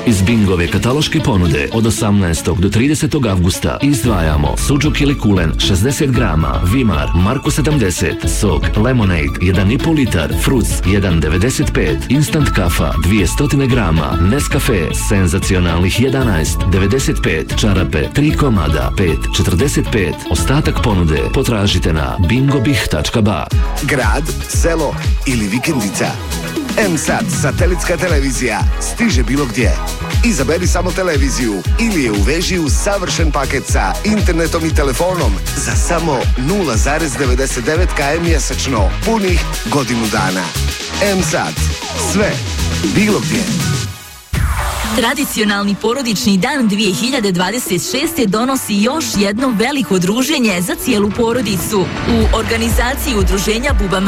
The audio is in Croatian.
Iz Bingove kataloške ponude od 18. do 30. avgusta izdvajamo suđuk ili kulen 60 grama, Vimar, Marko 70, sok Lemonade 1,5 litar, Fruc 1,95, instant kafa 200 grama, Nescafe senzacionalnih 11,95, čarape 3 komada 5,45. Ostatak ponude potražite na bingobih.ba. Grad, selo ili vikendica. M-Sat, satelitska televizija, stiže bilo gdje. Izaberi samo televiziju ili je uveži u savršen paket sa internetom i telefonom za samo 0,99 km mjesečno, punih godinu dana. M-Sat, sve, bilo gdje. Tradicionalni porodični dan 2026. donosi još jedno veliko druženje za cijelu porodicu. U organizaciji udruženja Buba